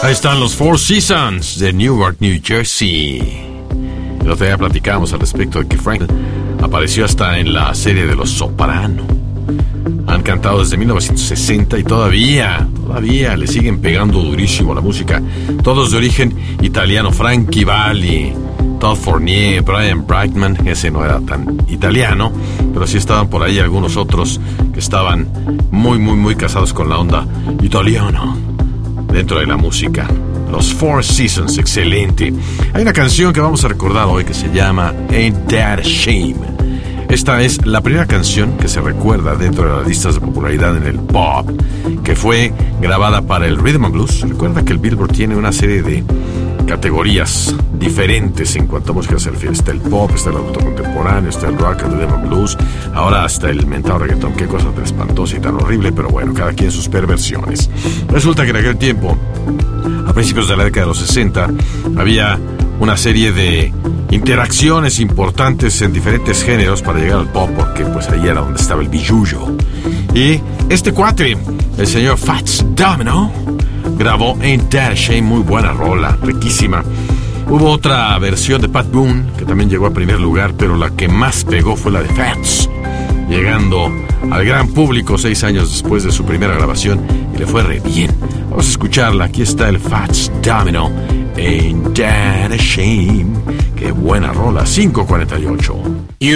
Ahí están los Four Seasons de Newark, New Jersey. El otro día platicábamos al respecto de que Frank apareció hasta en la serie de Los Soprano. Han cantado desde 1960 y todavía le siguen pegando durísimo la música. Todos de origen italiano: Frankie Valli, Todd Fournier, Brian Brightman. Ese no era tan italiano, pero sí estaban por ahí algunos otros que estaban muy casados con la onda italiana dentro de la música. Los Four Seasons, excelente. Hay una canción que vamos a recordar hoy que se llama Ain't That a Shame. Esta es la primera canción que se recuerda dentro de las listas de popularidad en el pop, que fue grabada para el Rhythm and Blues. Recuerda que el Billboard tiene una serie de categorías diferentes en cuanto a música se refiere. Está el pop, está el adulto contemporáneo, está el rock, el rhythm and blues, ahora hasta el mentado reggaetón. Qué cosa tan espantosa y tan horrible, pero bueno, cada quien sus perversiones. Resulta que en aquel tiempo, a principios de la década de los 60, había una serie de interacciones importantes en diferentes géneros para llegar al pop, porque pues ahí era donde estaba el billullo. Y este cuate, el señor Fats Domino, grabó Ain't That a Shame, muy buena rola, riquísima. Hubo otra versión de Pat Boone que también llegó a primer lugar, pero la que más pegó fue la de Fats, llegando al gran público 6 años después de su primera grabación, y le fue re bien. Vamos a escucharla. Aquí está el Fats Domino, Ain't That a Shame. Qué buena rola. 5:48.